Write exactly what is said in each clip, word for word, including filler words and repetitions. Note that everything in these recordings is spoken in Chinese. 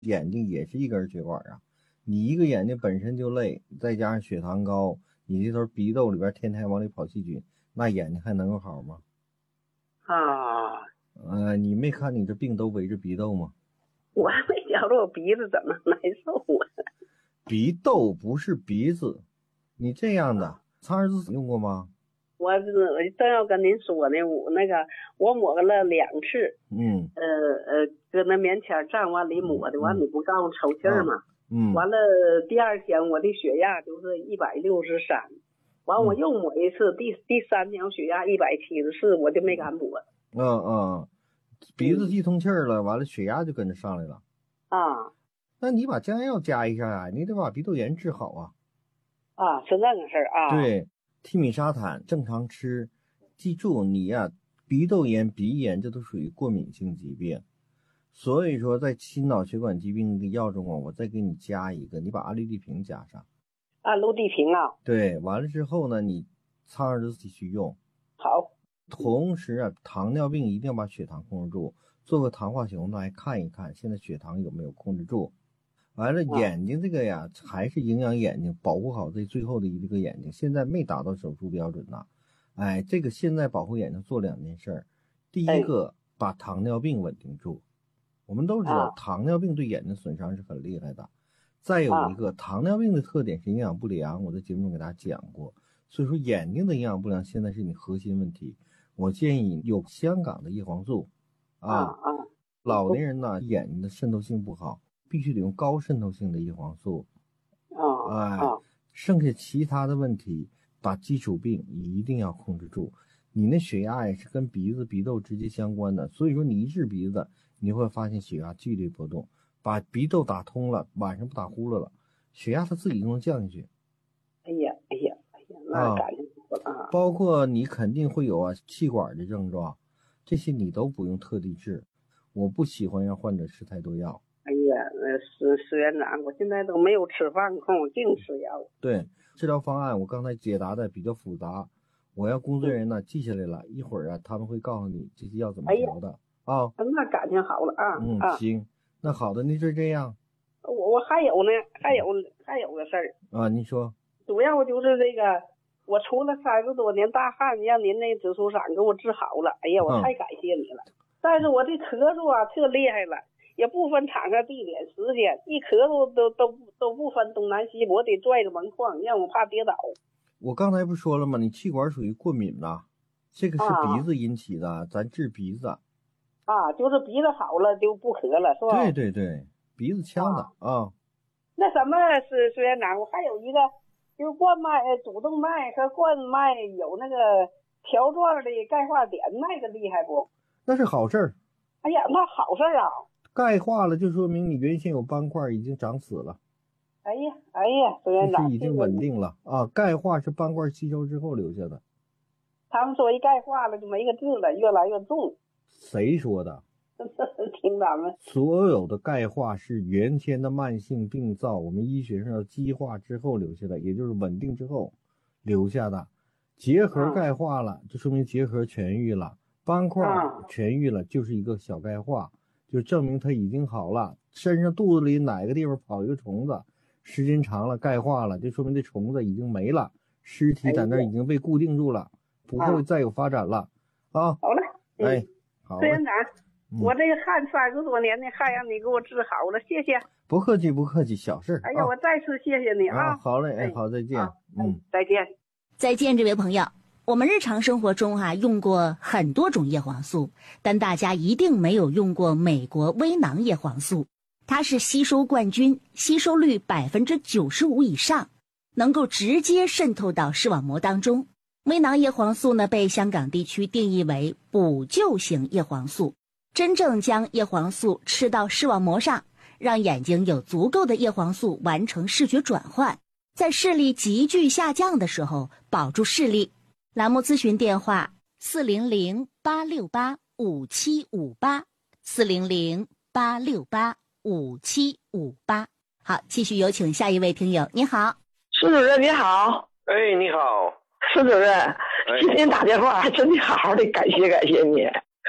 眼睛也是一根血管啊。你一个眼睛本身就累，再加上血糖高，你这头鼻窦里边天天往里跑细菌，那眼睛还能够好吗？ 啊， 呃，你没看你这病都围着鼻窦吗？ 我还没觉着我鼻子怎么难受啊。 鼻窦不是鼻子，你这样的苍耳子用过吗？ 我是正要跟您说呢，我那个我抹了两次， 嗯， 呃呃，搁那棉签站往里抹的，完你不告诉抽气儿吗？ 嗯， 完了第二天我的血压就是一百六十三，完我又抹一次，第第三天我血压一百七十四，我就没敢抹。 嗯嗯，鼻子一通气儿了，完了血压就跟着上来了。 啊， 那你把降压药加一下啊，你得把鼻窦炎治好啊。 啊，是那个事儿啊。 对，替米沙坦正常吃，记住你呀、啊，鼻窦炎、鼻炎这都属于过敏性疾病，所以说在心脑血管疾病的药中啊，我再给你加一个，你把阿氯地平加上。 阿氯地平啊。 对，完了之后呢，你苍耳子继续用。 好。 同时啊，糖尿病一定要把血糖控制住，做个糖化血红蛋白看一看现在血糖有没有控制住。完了，眼睛这个呀，还是营养眼睛，保护好这最后的一个眼睛。现在没达到手术标准呐，哎，这个现在保护眼睛做两件事儿。第一个，把糖尿病稳定住。我们都知道，糖尿病对眼睛损伤是很厉害的。再有一个，糖尿病的特点是营养不良，我在节目中给大家讲过。所以说，眼睛的营养不良现在是你核心问题。我建议有香港的叶黄素啊，老年人呢眼睛的渗透性不好。必须得用高渗透性的叶黄素， 哦， 哎，剩下其他的问题，把基础病一定要控制住。你那血压也是跟鼻子、鼻窦直接相关的，所以说你一治鼻子，你会发现血压剧烈波动。把鼻窦打通了，晚上不打呼噜了，血压它自己就能降下去。 哎呀，哎呀，哎呀，那感觉不错啊。 包括你肯定会有啊气管的症状，这些你都不用特地治。我不喜欢让患者吃太多药。 哎呀，呃，石石院长，我现在都没有吃饭空，净吃药。 对，治疗方案我刚才解答的比较复杂，我让工作人员呢记下来了，一会儿啊他们会告诉你这些药怎么调的啊、哦。 那感情好了啊。 嗯， 啊、 行，那好的，那就这样。 我我还有呢，还有还有个事儿啊，你说。 主要就是这个，我出了三十多年大汗，让您那紫苏散给我治好了。哎呀，我太感谢你了。嗯、但是我这咳嗽啊，特厉害了。也不分场合地点时间，一咳嗽都都都不分东南西，我得拽着门框，让我怕跌倒。 我刚才不说了吗？你气管属于过敏了，这个是鼻子引起的，啊、咱治鼻子。 啊，就是鼻子好了就不咳了，是吧？ 对对对，鼻子呛的啊。啊那什么是孙院长？我还有一个，就是冠脉、主动脉和冠脉有那个条状的钙化点，那个厉害不？ 那是好事儿。 哎呀，那好事儿啊！ 钙化了就说明你原先有斑块已经长死了。 哎呀哎呀，孙院长， 是已经稳定了啊！钙化是斑块吸收之后留下的。 他们说一钙化了就没个治了，越来越重。 谁说的？ 听咱们。 所有的钙化是原先的慢性病灶，我们医学上要激化之后留下的，也就是稳定之后留下的。结核钙化了，就说明结核痊愈了；斑块痊愈了，就是一个小钙化。就证明它已经好了。身上肚子里哪个地方跑一个虫子，时间长了钙化了，就说明这虫子已经没了，尸体在那儿已经被固定住了，不会再有发展了啊。 好了， 嗯、哎，好了。 孙院长，嗯、我这个汗三十多年的汗让你给我治好了，谢谢。 不客气不客气，小事。 哎呀， 啊、 我再次谢谢你啊。 啊好嘞，哎，好，再见。 啊、 嗯， 再见。 再见，这位朋友。我们日常生活中啊用过很多种叶黄素，但大家一定没有用过美国微囊叶黄素。它是吸收冠军，吸收率百分之九十五以上，能够直接渗透到视网膜当中。微囊叶黄素呢，被香港地区定义为补救型叶黄素，真正将叶黄素吃到视网膜上，让眼睛有足够的叶黄素完成视觉转换，在视力急剧下降的时候保住视力。栏目咨询电话四零零八六八五七五八四零零八六八五七五八。好，继续有请下一位听友。你好， 施主任你好。 哎，你好， 施主任，今天打电话还真的好好的感谢感谢你。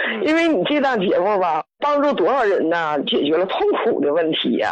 因为你这档节目吧，帮助多少人呢，解决了痛苦的问题呀、